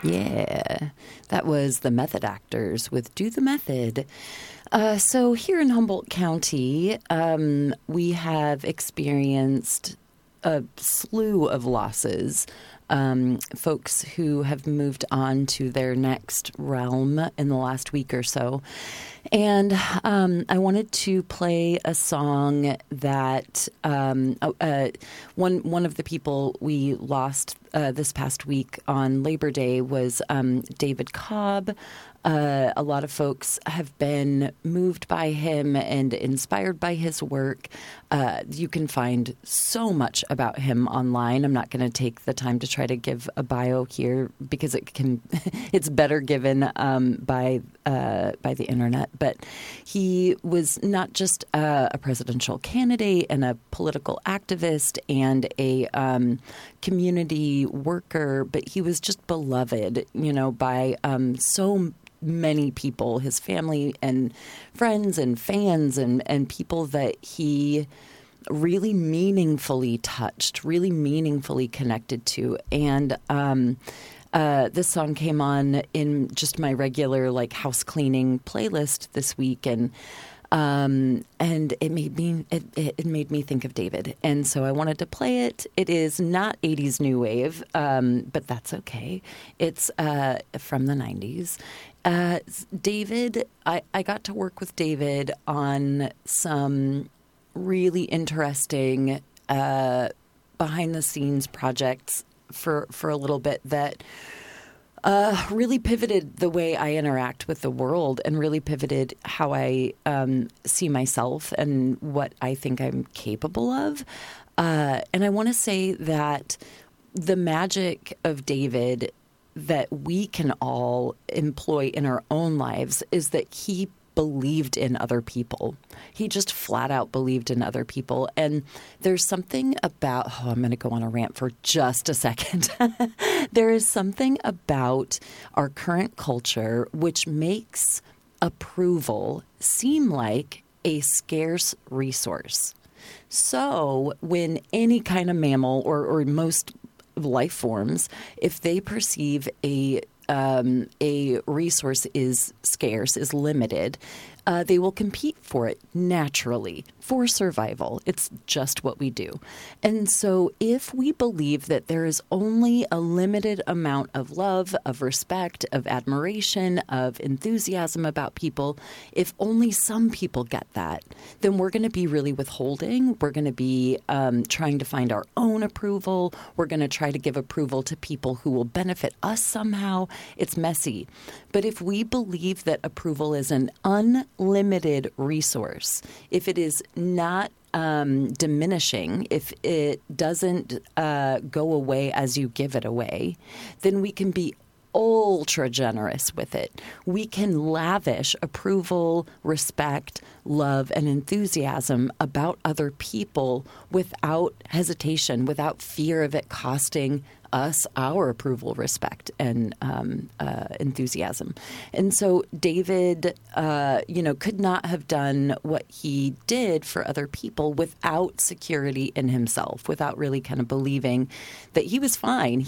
Yeah, that was the Method Actors with Do the Method. So here in Humboldt County, we have experienced a slew of losses. Folks who have moved on to their next realm in the last week or so. And I wanted to play a song that one of the people we lost this past week on Labor Day was David Cobb. A lot of folks have been moved by him and inspired by his work. You can find so much about him online. I'm not going to take the time to try to give a bio here because it's better given by the internet. But he was not just a presidential candidate and a political activist and a community worker, but he was just beloved, by so many people, his family and friends and fans and people that he really meaningfully touched, really meaningfully connected to. And this song came on in just my regular house cleaning playlist this week, and it made me think of David, and so I wanted to play it. It is not 80s new wave, but that's okay. It's from the 90s. David, I got to work with David on some really interesting behind-the-scenes projects for a little bit that really pivoted the way I interact with the world and really pivoted how I see myself and what I think I'm capable of. And I want to say that the magic of David that we can all employ in our own lives is that he believed in other people. He just flat out believed in other people. And there's something about, I'm going to go on a rant for just a second. There is something about our current culture which makes approval seem like a scarce resource. So when any kind of mammal or most life forms, if they perceive a resource is scarce, is limited, they will compete for it naturally for survival. It's just what we do. And so if we believe that there is only a limited amount of love, of respect, of admiration, of enthusiasm about people, if only some people get that, then we're going to be really withholding. We're going to be trying to find our own approval. We're going to try to give approval to people who will benefit us somehow. It's messy. But if we believe that approval is an unlimited resource, if it is not diminishing, if it doesn't go away as you give it away, then we can be ultra generous with it. We can lavish approval, respect, love, and enthusiasm about other people without hesitation, without fear of it costing us our approval, respect, and enthusiasm. And so David, could not have done what he did for other people without security in himself, without really kind of believing that he was fine.